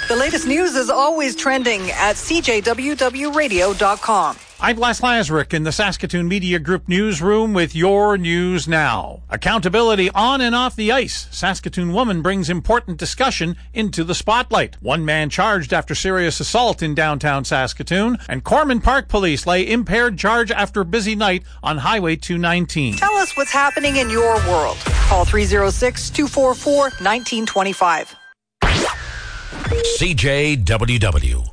The latest news is always trending at cjwwradio.com. I'm Les Lazaruk in the Saskatoon Media Group newsroom with your news now. Accountability on and off the ice. Saskatoon woman brings important discussion into the spotlight. One man charged after serious assault in downtown Saskatoon. And Corman Park Police lay impaired charge after busy night on Highway 219. Tell us what's happening in your world. Call 306-244-1925. CJWW.